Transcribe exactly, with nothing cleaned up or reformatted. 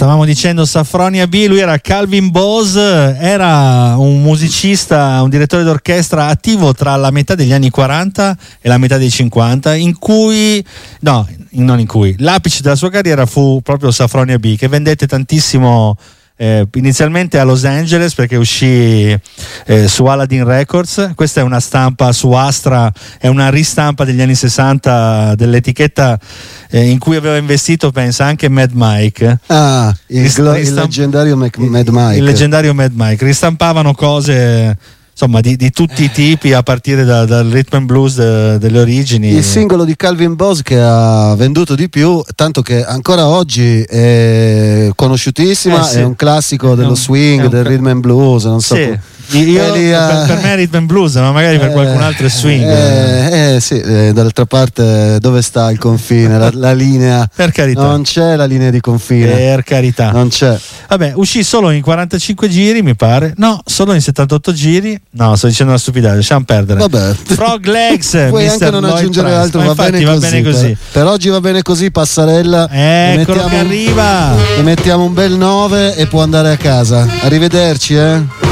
stavamo dicendo Safronia B, lui era Calvin Bose, era un musicista, un direttore d'orchestra attivo tra la metà degli anni quaranta e la metà dei cinquanta, in cui, no, non in cui, l'apice della sua carriera fu proprio Safronia B, che vendette tantissimo. Eh, inizialmente a Los Angeles, perché uscì eh, su Aladdin Records. Questa è una stampa su Astra, è una ristampa degli anni sessanta dell'etichetta eh, in cui aveva investito, pensa, anche Mad Mike. Ah, il, Ristamp- il leggendario Mac- Mad Mike. Il leggendario Mad Mike. Ristampavano cose, insomma, di, di tutti i tipi, a partire da, dal rhythm and blues de, delle origini. Il singolo di Calvin Bose che ha venduto di più, tanto che ancora oggi è conosciutissima, eh sì. è un classico dello un, swing, del rhythm and blues, non so. Sì. Io, lì, per, per me è rhythm and blues, ma magari per eh, qualcun altro è swing. Eh, eh sì, eh, dall'altra parte dove sta il confine, la, la linea? Per carità. Non c'è la linea di confine. Per carità. Non c'è. Vabbè, uscì solo in quarantacinque giri, mi pare. No, solo in settantotto giri. No, sto dicendo una stupidata, lasciamo perdere. Vabbè. Frog Legs. Puoi mister anche non Lloyd aggiungere Price. altro, Ma va, infatti bene va così, bene così. Per, per oggi va bene così, Passarella. Eccolo mettiamo, che arriva. Gli mettiamo un bel nove e può andare a casa. Arrivederci, eh.